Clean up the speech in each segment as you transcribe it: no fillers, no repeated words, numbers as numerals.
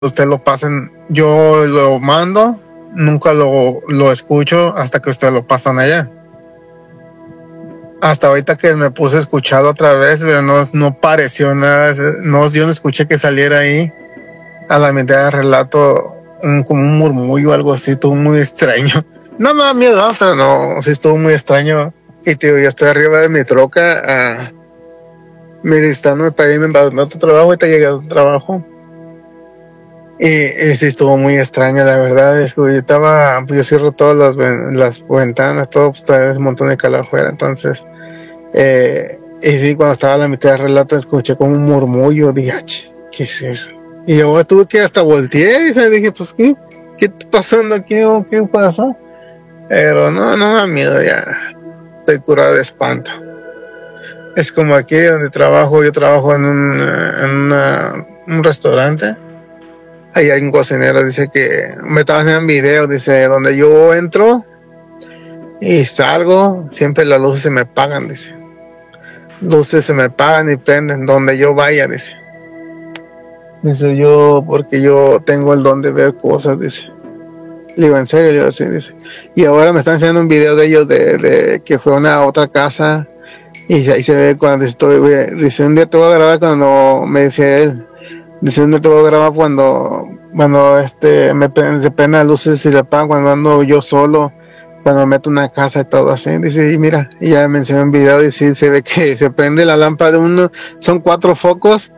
usted lo pasen, yo lo mando, nunca lo escucho hasta que usted lo pasan allá. Hasta ahorita que me puse a escuchar otra vez, no pareció nada, yo no escuché que saliera ahí a la mitad del relato como un murmullo o algo así, estuvo muy extraño. No me da miedo, pero no, sí estuvo muy extraño. Y tío, yo estoy arriba de mi troca, meditando para irme a otro trabajo, ahorita llegué a otro trabajo. Y sí estuvo muy extraño, la verdad. Es que yo cierro todas las ventanas, todo, pues trae un montón de calor afuera. Entonces, y sí, cuando estaba a la mitad del relato, escuché como un murmullo. Dije, ¿qué es eso? Y yo tuve que hasta volteé y dije, pues, ¿qué está pasando aquí? ¿Qué pasó? Pero no me da miedo, ya estoy curado de espanto. Es como aquí donde trabajo, yo trabajo en un restaurante. Ahí hay un cocinero, dice que me estaba haciendo un video, dice, donde yo entro y salgo, siempre las luces se me apagan, dice. Luces se me apagan y prenden donde yo vaya, dice. Dice porque yo tengo el don de ver cosas, dice. Le digo, ¿en serio? Yo sí, dice. Y ahora me están enseñando un video de ellos de que fue a una otra casa y ahí se ve cuando dice, un día te voy a grabar cuando me dice él. Dice, no te voy a grabar cuando se prenden las luces y le apagan cuando ando yo solo, cuando me meto en una casa y todo así. Dice, y mira, y ya me enseñó un video, dice, se ve que se prende la lámpara de uno, son 4 focos,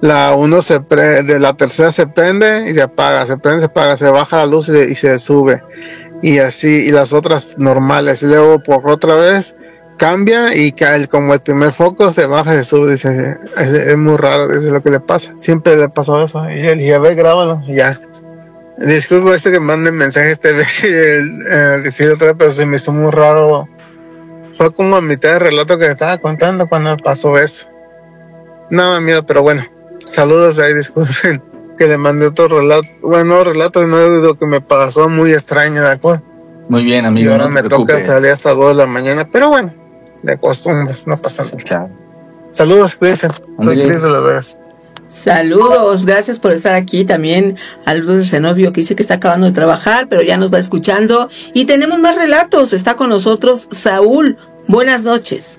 de la tercera se prende y se apaga, se prende, se apaga, se baja la luz y se sube. Y así, y las otras normales, y luego por otra vez cambia y cae como el primer foco se baja y se sube, dice, es muy raro, dice lo que le pasa, siempre le pasó eso, y él dije, a ver, grábalo, y ya. Disculpa que manden mensajes decir otra vez, pero se me hizo muy raro, fue como a mitad del relato que estaba contando cuando pasó eso. Nada miedo, pero bueno, saludos ahí, disculpen que le mandé otro relato, relato no es lo que me pasó, muy extraño, ¿de acuerdo? Muy bien, amigo. Y ahora me toca salir hasta 2 de la mañana, pero bueno, de costumbres, no pasa nada. Claro. Saludos, cuídense. Soy Cris de Las Vegas. Saludos, gracias por estar aquí también al Luz Zenobio que dice que está acabando de trabajar, pero ya nos va escuchando. Y tenemos más relatos, está con nosotros Saúl. Buenas noches.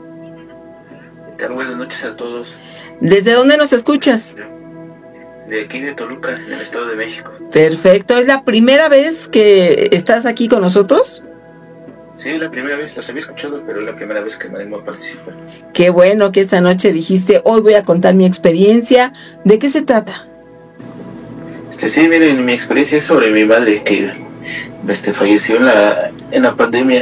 Buenas noches a todos. ¿Desde dónde nos escuchas? De aquí de Toluca, en el Estado de México. Perfecto, ¿es la primera vez que estás aquí con nosotros? Sí, la primera vez, los había escuchado, pero es la primera vez que me animo a participar. Qué bueno que esta noche dijiste, hoy voy a contar mi experiencia. ¿De qué se trata? Sí, miren, mi experiencia es sobre mi madre que falleció en la pandemia.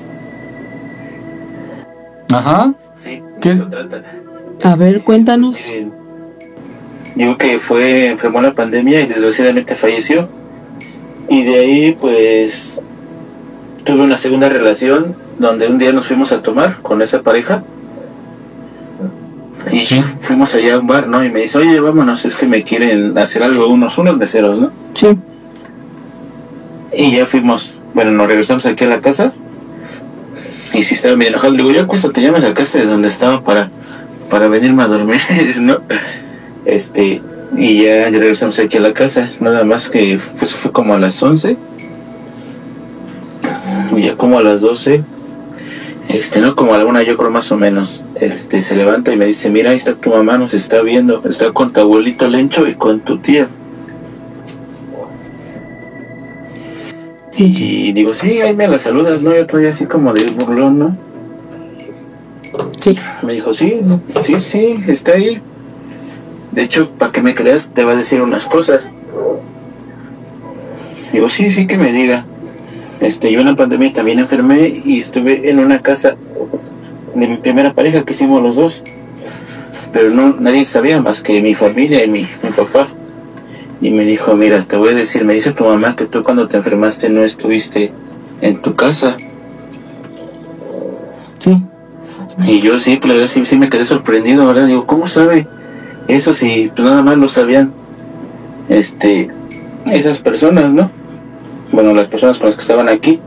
Ajá. Sí, ¿qué? Eso trata. A ver, cuéntanos. Digo que enfermó en la pandemia y desgraciadamente falleció. Y de ahí, pues, tuve una segunda relación donde un día nos fuimos a tomar con esa pareja. Y sí, fuimos allá a un bar, ¿no? Y me dice, oye, vámonos, es que me quieren hacer algo, unos meseros, ¿no? Sí. Y ya fuimos, bueno, nos regresamos aquí a la casa. Y sí estaba medio enojado. Le digo, ya acuéstate, llamas a casa de donde estaba para venirme a dormir, ¿no? Y ya regresamos aquí a la casa, nada más que pues fue como a las 11 y ya como a las 12 no, como a la 1 yo creo más o menos, se levanta y me dice, mira, ahí está tu mamá, nos está viendo, está con tu abuelito Lencho y con tu tía. Sí. Y digo, sí, ahí me la saludas, ¿no? Yo estoy así como de burlón, ¿no? Sí. Me dijo, sí, está ahí. De hecho, para que me creas, te va a decir unas cosas. Digo, sí, que me diga. Yo en la pandemia también enfermé y estuve en una casa de mi primera pareja que hicimos los dos. Pero nadie sabía más que mi familia y mi papá. Y me dijo, mira, te voy a decir, me dice tu mamá que tú cuando te enfermaste no estuviste en tu casa. Sí. Y yo sí, pues la verdad sí me quedé sorprendido, ¿verdad? Digo, ¿cómo sabe? Eso sí, pues nada más lo sabían esas personas, ¿no? Bueno, las personas con las que estaban aquí.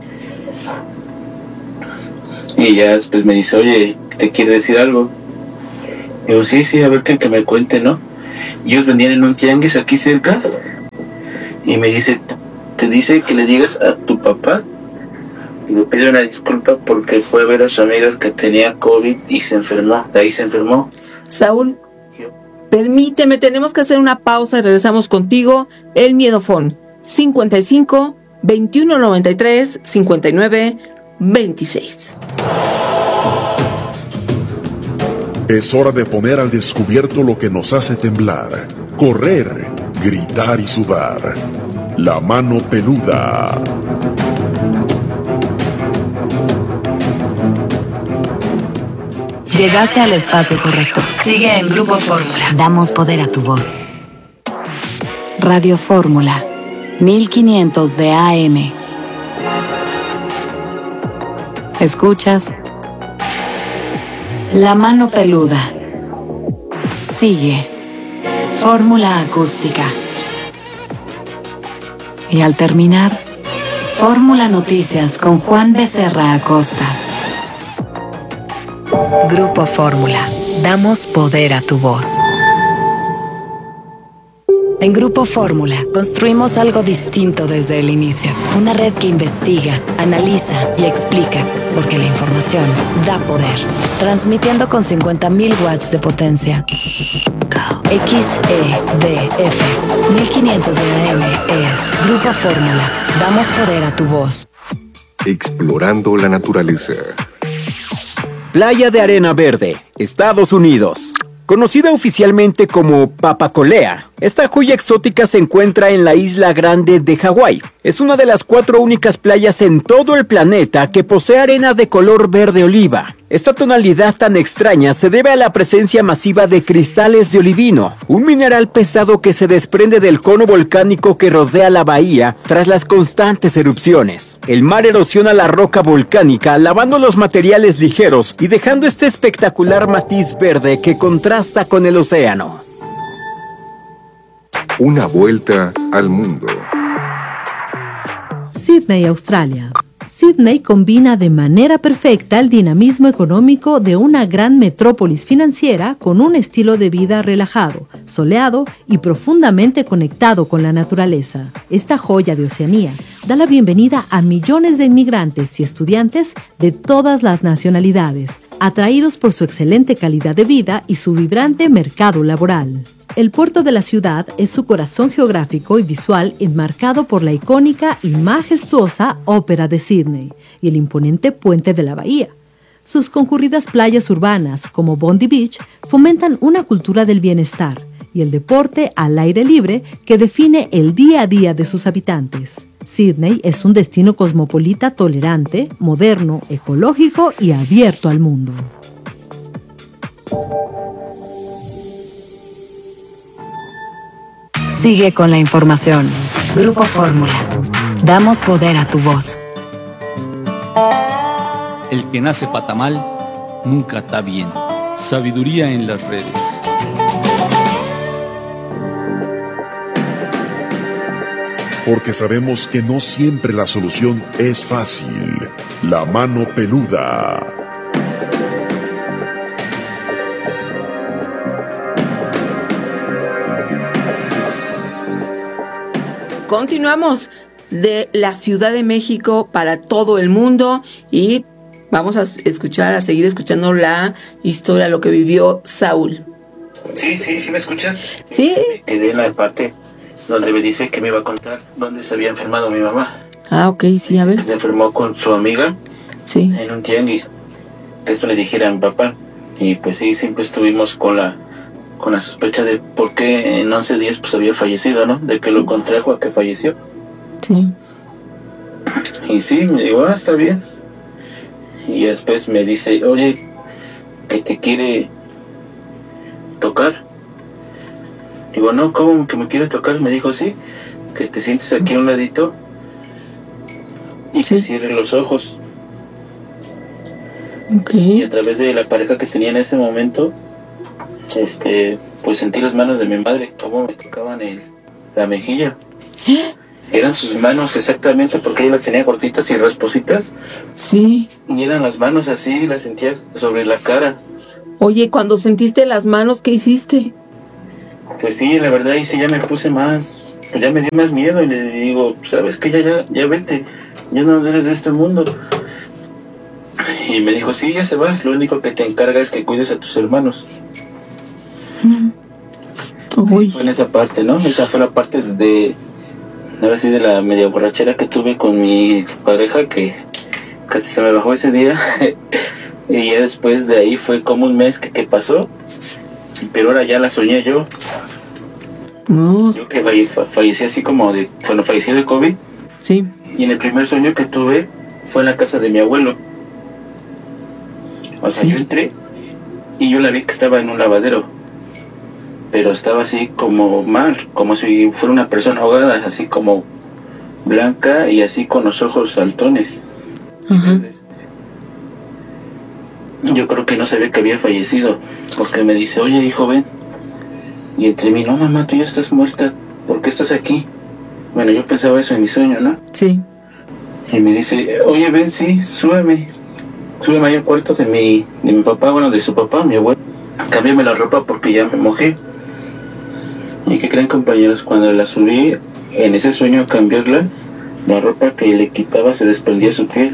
Y ya después me dice, oye, ¿te quiere decir algo? Digo, sí, a ver que me cuente, ¿no? Ellos vendían en un tianguis aquí cerca y me dice, te dice que le digas a tu papá y le pide una disculpa porque fue a ver a su amiga que tenía COVID y se enfermó, de ahí se enfermó. Saúl, permíteme, tenemos que hacer una pausa y regresamos contigo. El Miedofón, 55 21 93 59 26. Es hora de poner al descubierto lo que nos hace temblar, correr, gritar y sudar. La mano peluda. Llegaste al espacio correcto. Sigue en Grupo Fórmula. Damos poder a tu voz. Radio Fórmula, 1500 de AM. ¿Escuchas? La mano peluda. Sigue. Fórmula acústica. Y al terminar, Fórmula Noticias con Juan Becerra Acosta. Grupo Fórmula. Damos poder a tu voz. En Grupo Fórmula construimos algo distinto desde el inicio. Una red que investiga, analiza y explica, porque la información da poder. Transmitiendo con 50.000 watts de potencia. XEDF 1500 de AM es Grupo Fórmula. Damos poder a tu voz. Explorando la naturaleza. Playa de Arena Verde, Estados Unidos. Conocida oficialmente como Papacolea, esta joya exótica se encuentra en la isla Grande de Hawái. Es una de las 4 únicas playas en todo el planeta que posee arena de color verde oliva. Esta tonalidad tan extraña se debe a la presencia masiva de cristales de olivino, un mineral pesado que se desprende del cono volcánico que rodea la bahía tras las constantes erupciones. El mar erosiona la roca volcánica, lavando los materiales ligeros y dejando este espectacular matiz verde que contrasta con el océano. Una vuelta al mundo. Sídney, Australia. Sídney combina de manera perfecta el dinamismo económico de una gran metrópolis financiera con un estilo de vida relajado, soleado y profundamente conectado con la naturaleza. Esta joya de Oceanía da la bienvenida a millones de inmigrantes y estudiantes de todas las nacionalidades, atraídos por su excelente calidad de vida y su vibrante mercado laboral. El puerto de la ciudad es su corazón geográfico y visual enmarcado por la icónica y majestuosa Ópera de Sídney y el imponente puente de la bahía. Sus concurridas playas urbanas, como Bondi Beach, fomentan una cultura del bienestar y el deporte al aire libre que define el día a día de sus habitantes. Sídney es un destino cosmopolita tolerante, moderno, ecológico y abierto al mundo. Sigue con la información. Grupo Fórmula. Damos poder a tu voz. El que nace patamal nunca está bien. Sabiduría en las redes. Porque sabemos que no siempre la solución es fácil. La mano peluda. Continuamos de la Ciudad de México para todo el mundo y vamos a seguir escuchando la historia, lo que vivió Saúl. Sí, ¿me escuchan? Sí. Quedé en la parte donde me dice que me iba a contar dónde se había enfermado mi mamá. Ah, ok, sí, a ver. Se enfermó con su amiga en un tianguis. Que eso le dijera a mi papá. Y pues sí, siempre estuvimos con la sospecha de por qué en 11 días pues había fallecido, ¿no? De que lo contrajo a que falleció. Sí. Y sí, me digo, está bien. Y después me dice, oye, que te quiere tocar. Digo, no, ¿cómo que me quiere tocar? Me dijo, sí, que te sientes aquí a un ladito y que cierre los ojos. Okay. Y a través de la pareja que tenía en ese momento, pues sentí las manos de mi madre, cómo me tocaban la mejilla. Eran sus manos exactamente, porque ella las tenía cortitas y raspositas. Sí. Y eran las manos así, las sentía sobre la cara. Oye, cuando sentiste las manos, ¿qué hiciste? Pues sí, la verdad, y sí ya me puse más ya me dio más miedo y le digo, sabes que ya vete, ya no eres de este mundo. Y me dijo, sí, ya se va, lo único que te encarga es que cuides a tus hermanos. Sí, fue en esa parte, ¿no? Esa fue la parte ahora sí, de la media borrachera que tuve con mi expareja, que casi se me bajó ese día. Y ya después de ahí fue como un mes que pasó, pero ahora ya la soñé yo. Yo que fallecí así como cuando fallecí de COVID. Sí. Y en el primer sueño que tuve fue en la casa de mi abuelo. O sea, yo entré y yo la vi que estaba en un lavadero, pero estaba así como mal, como si fuera una persona ahogada, así como blanca y así con los ojos saltones. Yo creo que no sabía que había fallecido, porque me dice, oye hijo, ven. Y entre mí, no mamá, tú ya estás muerta, ¿por qué estás aquí? Bueno, yo pensaba eso en mi sueño, ¿no? Sí. Y me dice, oye ven, sí, súbeme ahí al cuarto de mi papá, bueno, de su papá, mi abuelo. Cámbiame la ropa porque ya me mojé. ¿Y qué creen, compañeros? Cuando la subí, en ese sueño a cambiarla, la ropa que le quitaba se desprendía su piel.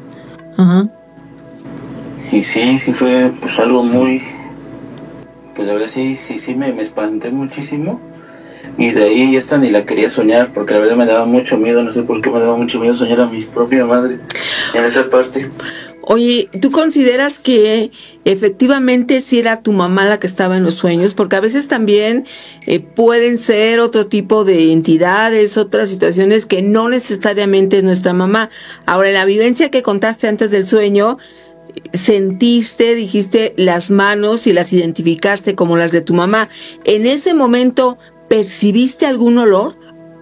Y sí fue pues algo muy... Pues la verdad sí me espanté muchísimo. Y de ahí esta ni la quería soñar, porque la verdad me daba mucho miedo, no sé por qué me daba mucho miedo soñar a mi propia madre en esa parte. Oye, ¿tú consideras que efectivamente sí era tu mamá la que estaba en los sueños? Porque a veces también pueden ser otro tipo de entidades, otras situaciones que no necesariamente es nuestra mamá. Ahora, en la vivencia que contaste antes del sueño, sentiste, dijiste las manos y las identificaste como las de tu mamá. ¿En ese momento percibiste algún olor?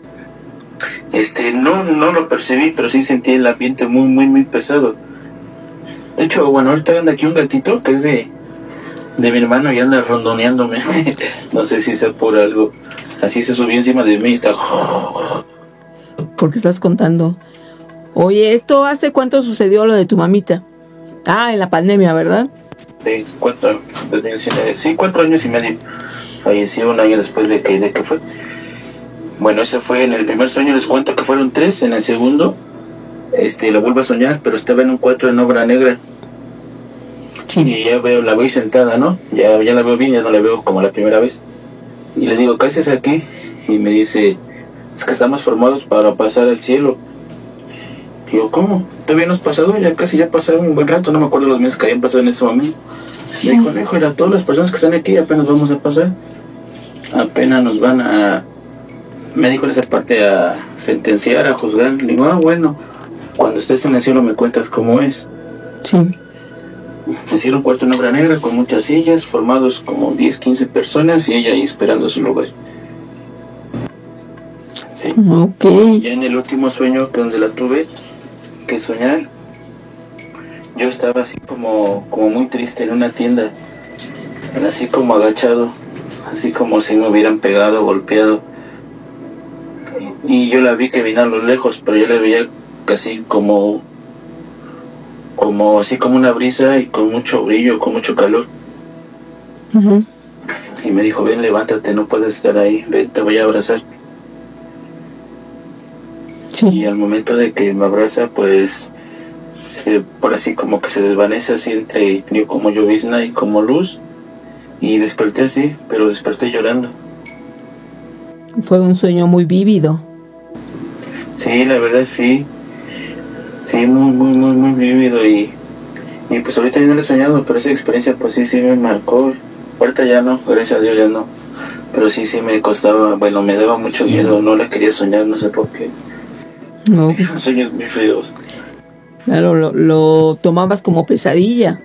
No lo percibí, pero sí sentí el ambiente muy, muy, muy pesado. De hecho, bueno, ahorita anda aquí un gatito que es de mi hermano y anda rondoneándome. No sé si sea por algo. Así se subió encima de mí y está... ¿Por qué estás contando? Oye, ¿esto hace cuánto sucedió lo de tu mamita? En la pandemia, ¿verdad? Sí, 4 años y medio. Falleció un año después de que fue. Bueno, ese fue en el primer sueño, les cuento que fueron 3. En el segundo, lo vuelvo a soñar, pero estaba en un 4 en obra negra. Sí. Y ya la veo sentada, ¿no? Ya la veo bien, ya no la veo como la primera vez. Y le digo, ¿qué haces aquí? Y me dice, es que estamos formados para pasar al cielo. Y digo, ¿cómo? ¿Todavía no has pasado? Ya pasaron un buen rato, no me acuerdo los meses que habían pasado en ese momento. Me dijo, no, hijo, era todas las personas que están aquí, apenas vamos a pasar. Apenas nos van a... Me dijo en esa parte a sentenciar, a juzgar. Le digo, bueno, cuando estés en el cielo me cuentas cómo es. Sí. Hicieron un cuarto en obra negra con muchas sillas, formados como 10, 15 personas y ella ahí esperando su lugar. Sí. Okay. Ya en el último sueño donde la tuve que soñar, yo estaba así como muy triste en una tienda, así como agachado, así como si me hubieran pegado, golpeado. Y yo la vi que vino a lo lejos, pero yo la veía casi como así como una brisa y con mucho brillo, con mucho calor. Y me dijo, ven, levántate, no puedes estar ahí, ven, te voy a abrazar. Sí. Y al momento de que me abraza, pues por así como que se desvanece así entre yo como llovizna y como luz. Y desperté así, pero desperté llorando. Fue un sueño muy vívido. Sí, la verdad sí. Sí, muy, muy, muy, muy vívido. Y pues ahorita ya no lo he soñado, pero esa experiencia pues sí me marcó. Ahorita ya no, gracias a Dios ya no. Pero sí me costaba, bueno, me daba mucho miedo, no la quería soñar, no sé por qué. No. Sueños muy feos. Claro, lo tomabas como pesadilla.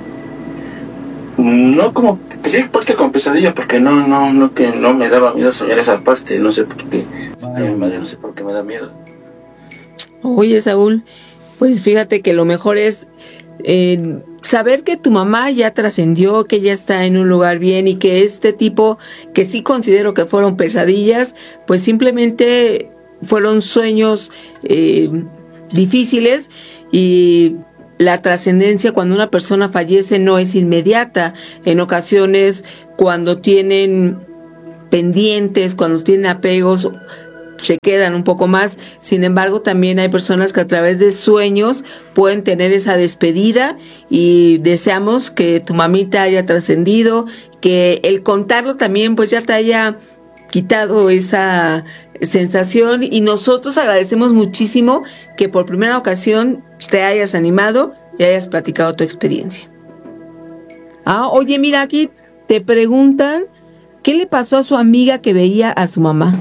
No como, sí, parte como pesadilla, porque no que no me daba miedo soñar esa parte, no sé por qué. Ay, madre, no sé por qué me da miedo. Oye, Saúl, pues fíjate que lo mejor es saber que tu mamá ya trascendió, que ya está en un lugar bien y que este tipo, que sí considero que fueron pesadillas, pues simplemente fueron sueños difíciles. Y la trascendencia cuando una persona fallece no es inmediata. En ocasiones, cuando tienen pendientes, cuando tienen apegos, se quedan un poco más. Sin embargo, también hay personas que a través de sueños pueden tener esa despedida, y deseamos que tu mamita haya trascendido, que el contarlo también pues ya te haya quitado esa sensación, y nosotros agradecemos muchísimo que por primera ocasión te hayas animado y hayas platicado tu experiencia. Oye, mira, aquí te preguntan, ¿qué le pasó a su amiga que veía a su mamá?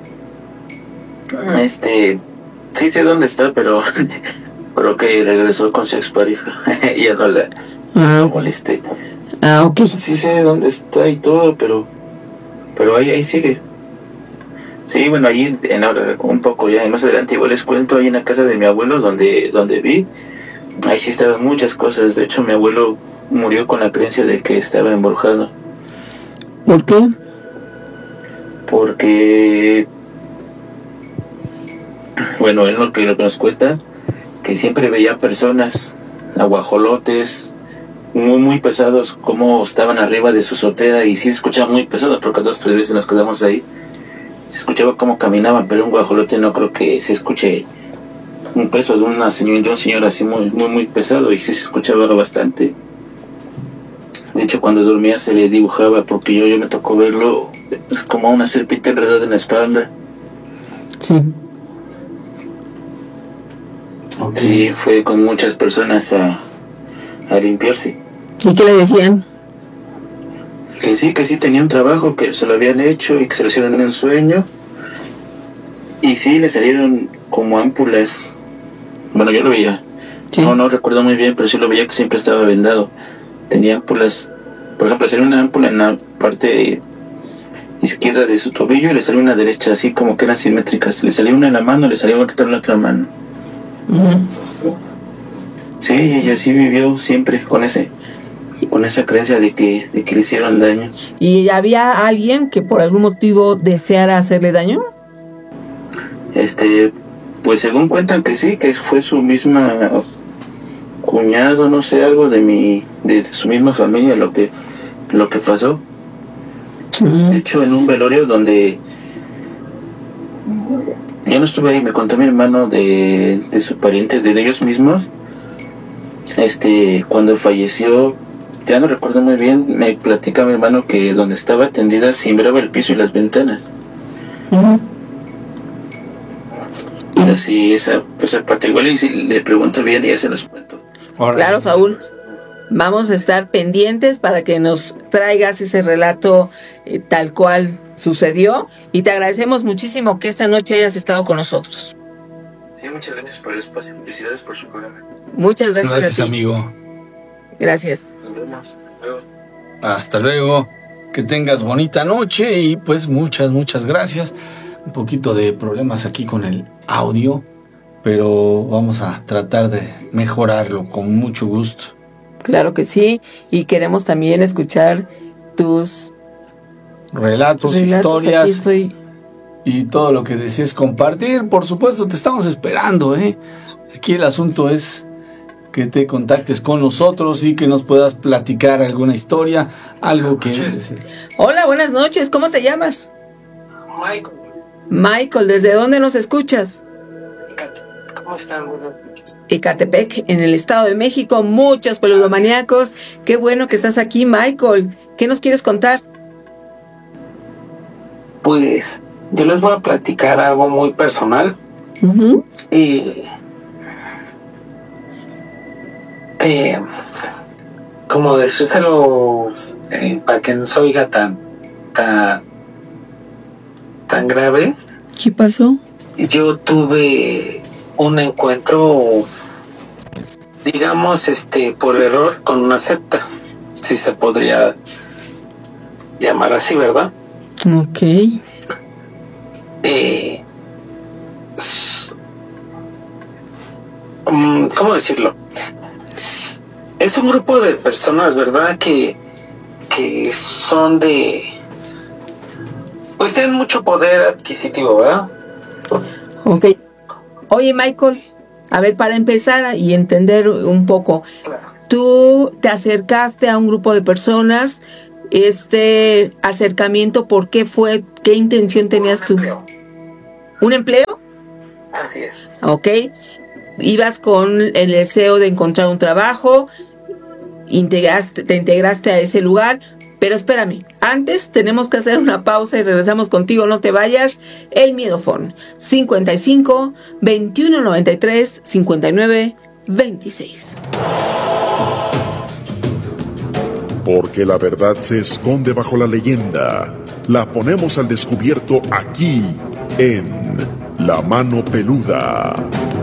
Sí sé dónde está, pero creo que regresó con su expareja. Ya no la molesté. Ok. Sí sé dónde está y todo, pero ahí sigue. Sí, bueno, ahí un poco ya más adelante igual les cuento, ahí en la casa de mi abuelo donde vi, ahí sí estaban muchas cosas. De hecho, mi abuelo murió con la creencia de que estaba embrujado. ¿Por qué? Porque, bueno, él lo que nos cuenta, que siempre veía personas, aguajolotes, muy muy pesados, como estaban arriba de su azotea, y sí se escuchaba muy pesado, porque 2 o 3 veces nos quedamos ahí, se escuchaba cómo caminaban, pero un guajolote no creo que se escuche un peso de un señor así muy muy muy pesado, y sí se escuchaba bastante. De hecho, cuando dormía se le dibujaba, porque yo me tocó verlo, es como una serpiente enredada en la espalda. Sí. Okay. Sí, fue con muchas personas a limpiarse. ¿Y qué le decían? Que sí tenía un trabajo, que se lo habían hecho y que se lo hicieron en un sueño. Y sí, le salieron como ámpulas. Bueno, yo lo veía. Sí. No recuerdo muy bien, pero sí lo veía que siempre estaba vendado. Tenía ámpulas. Por ejemplo, salió una ámpula en la parte izquierda de su tobillo y le salió una derecha, así como que eran simétricas. Le salió una en la mano, le salió otra en la otra mano. Sí, y así vivió siempre con esa creencia de que le hicieron daño. ¿Y había alguien que por algún motivo deseara hacerle daño? Pues según cuentan que sí, que fue su misma cuñado, no sé, algo de su misma familia lo que pasó. De hecho, en un velorio donde yo no estuve ahí, me contó mi hermano de su pariente, de ellos mismos. Cuando falleció, ya no recuerdo muy bien, me platica mi hermano que donde estaba tendida cimbraba el piso y las ventanas. Y así esa parte igual, y si le pregunto bien ya se los cuento. Claro, Saúl, vamos a estar pendientes para que nos traigas ese relato tal cual sucedió, y te agradecemos muchísimo que esta noche hayas estado con nosotros. Sí, muchas gracias por el espacio, felicidades por su programa. Muchas gracias a ti, amigo. Gracias. Nos vemos. Hasta luego. Hasta luego. Que tengas bonita noche y pues muchas gracias. Un poquito de problemas aquí con el audio, pero vamos a tratar de mejorarlo con mucho gusto. Claro que sí, y queremos también escuchar tus relatos, historias y todo lo que desees compartir. Por supuesto, te estamos esperando, ¿eh? Aquí el asunto es que te contactes con nosotros y que nos puedas platicar alguna historia, algo que... Hola, buenas noches, ¿cómo te llamas? Michael, ¿desde dónde nos escuchas? ¿Cómo están? Ecatepec, en el Estado de México, muchos peludomaníacos. Qué bueno que estás aquí, Michael. ¿Qué nos quieres contar? Pues yo les voy a platicar algo muy personal. Como decírselo para que no se oiga tan grave. ¿Qué pasó? Yo tuve un encuentro, digamos, por error con una secta, si se podría llamar así, ¿verdad? Ok. ¿Cómo decirlo? Es un grupo de personas, ¿verdad? Que son pues tienen mucho poder adquisitivo, ¿verdad? Ok. Oye, Michael, a ver, para empezar y entender un poco, tú te acercaste a un grupo de personas, acercamiento, ¿por qué fue? ¿Qué intención tenías tú? ¿Un empleo? Así es. Ok. Ibas con el deseo de encontrar un trabajo, te integraste a ese lugar, pero espérame, antes tenemos que hacer una pausa y regresamos contigo, no te vayas. El Miedofón, 55 21 93 59 26. Porque la verdad se esconde bajo la leyenda. La ponemos al descubierto aquí, en La Mano Peluda.